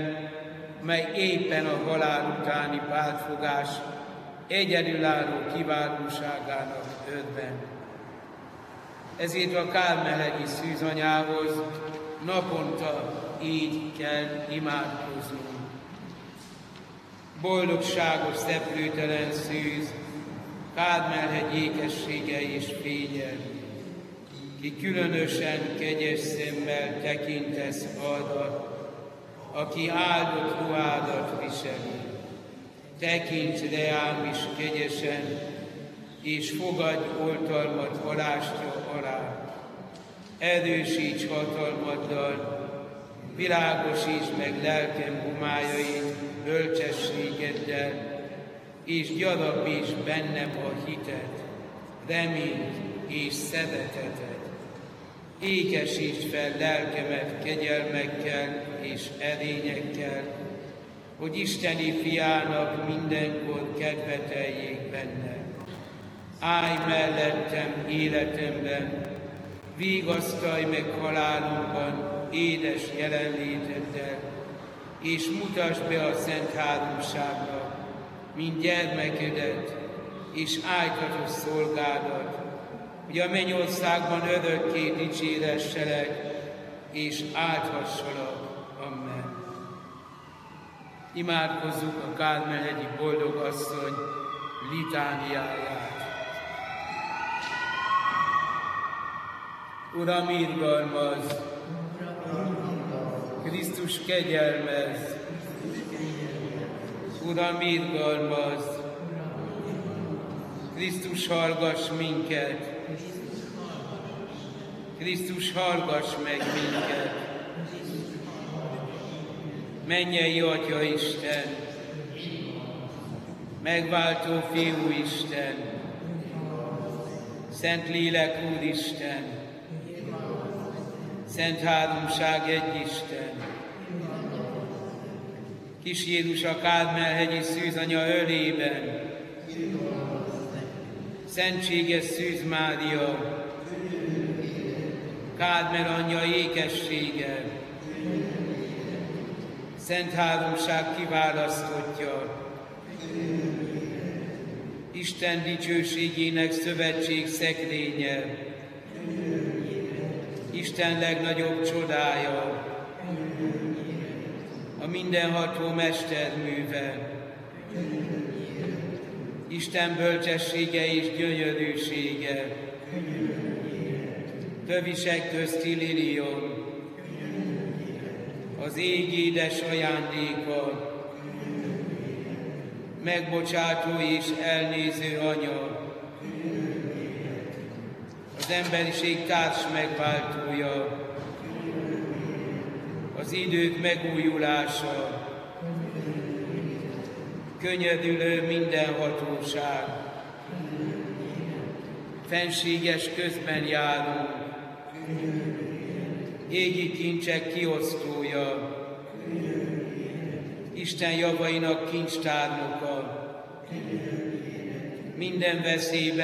mely éppen a halál utáni pártfogás egyedülálló kiválóságának örvend. Ezért a Kármel-hegyi szűzanyához naponta így kell imádkoznunk. Boldogságos, szeplőtelen szűz, Kármel-hegy ékessége és fénye, ki különösen kegyes szemmel tekintesz arra, aki áldott ruhádat viseli. Tekints reám is kegyesen, és fogadj oltalmat halástja alá. Erősíts hatalmaddal, világosítsd meg lelkem homályait bölcsességeddel, és gyarapítsd bennem a hitet, reményt és szeretetet. Ékesítsd fel lelkemet kegyelmekkel és erényekkel, hogy Isteni fiának mindenkor kedveteljék benne. Állj mellettem életemben, vigasztalj meg halálomban édes jelenléteddel, és mutasd be a Szent Háromságnak, mint gyermekedet és áldhatos szolgádat, hogy a mennyországban örökké dicséresselek, és áldhassalak. Amen. Imádkozzuk a Kármel-hegyi boldogasszony litániáját. Uram, irgalmazz! Krisztus, kegyelmezz! Uram, irgalmazz! Krisztus, hallgass minket! Krisztus, hallgass meg minket! Mennyei Atya Isten! Megváltó Fiú Isten! Szent Lélek Úristen! Szent Háromság egy Isten! Kis Jézus a Kármel-hegyi szűzanya ölében! Szentséges Szűz Mária! Kármel anyja ékessége! Szent Háromság kiválasztottja! Isten dicsőségének szövetség szekrénye! Isten legnagyobb csodája! A mindenható mesterműve! Isten bölcsessége és gyönyörűsége! Tövisek közti liliom! Az ég édes ajándéka! Megbocsátó és elnéző anya! Az emberiség társ megváltója! Az idők megújulása! Könnyedülő mindenhatóság! Fenséges közben járó! Égi kincsek kiosztója! Isten javainak kincstárnoka! Minden veszélyben